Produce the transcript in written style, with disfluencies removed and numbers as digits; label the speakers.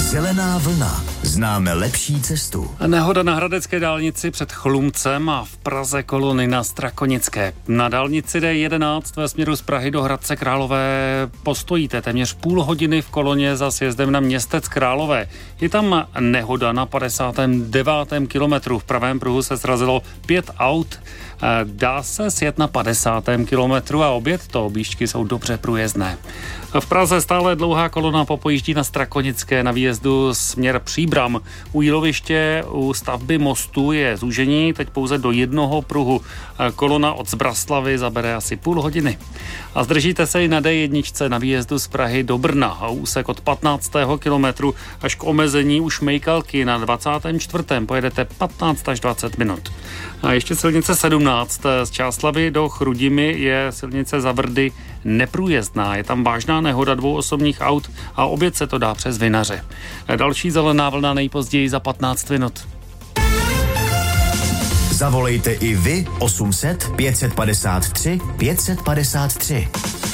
Speaker 1: Zelená vlna. Známe lepší cestu.
Speaker 2: Nehoda na hradecké dálnici před Chlumcem a v Praze kolony na Strakonické. Na dálnici D11 ve směru z Prahy do Hradce Králové postojíte téměř půl hodiny v koloně za sjezdem na Městec Králové. Je tam nehoda na 59. kilometru. V pravém pruhu se srazilo 5 aut. Dá se sjet na 50. kilometru a obědto objížďky jsou dobře průjezdné. V Praze stále dlouhá kolona popojíždí na Strakonické na výjezdu směr Příbram. U jíloviště u stavby mostu je zúžení teď pouze do jednoho pruhu. Kolona od Zbraslavy zabere asi půl hodiny. A zdržíte se i na D1 na výjezdu z Prahy do Brna a úsek od 15. kilometru až k omezení u Šmejkalky na 24. pojedete 15 až 20 minut. A ještě silnice 17 z Čáslavi do Chrudimi je silnice za Brdy neprůjezdná. Je tam vážná nehoda 2 osobních aut a obět se to dá přes Vinaře. Další zelená vlna nejpozději za 15 minut.
Speaker 1: Zavolejte i vy 800 553 553.